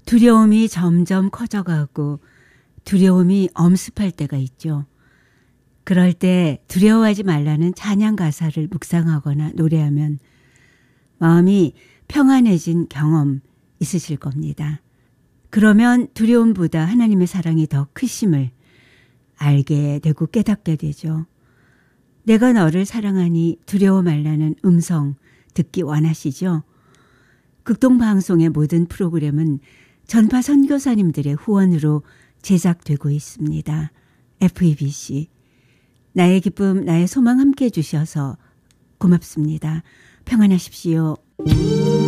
두려움이 점점 커져가고 두려움이 엄습할 때가 있죠. 그럴 때 두려워하지 말라는 찬양 가사를 묵상하거나 노래하면 마음이 평안해진 경험 있으실 겁니다. 그러면 두려움보다 하나님의 사랑이 더 크심을 알게 되고 깨닫게 되죠. 내가 너를 사랑하니 두려워 말라는 음성 듣기 원하시죠? 극동방송의 모든 프로그램은 전파 선교사님들의 후원으로 제작되고 있습니다. FEBC. 나의 기쁨, 나의 소망 함께 해주셔서 고맙습니다. 평안하십시오.